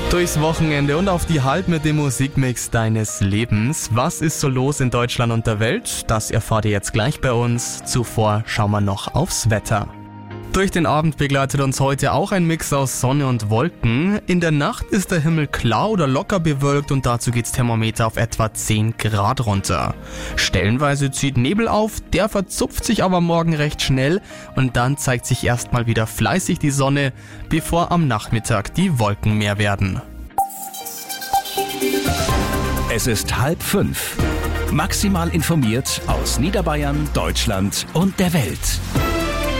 Durchs Wochenende und auf die Halb mit dem Musikmix deines Lebens. Was ist so los in Deutschland und der Welt? Das erfahrt ihr jetzt gleich bei uns. Zuvor schauen wir noch aufs Wetter. Durch den Abend begleitet uns heute auch ein Mix aus Sonne und Wolken. In der Nacht ist der Himmel klar oder locker bewölkt und dazu geht's Thermometer auf etwa 10 Grad runter. Stellenweise zieht Nebel auf, der verzupft sich aber morgen recht schnell und dann zeigt sich erstmal wieder fleißig die Sonne, bevor am Nachmittag die Wolken mehr werden. Es ist 4:30. Maximal informiert aus Niederbayern, Deutschland und der Welt.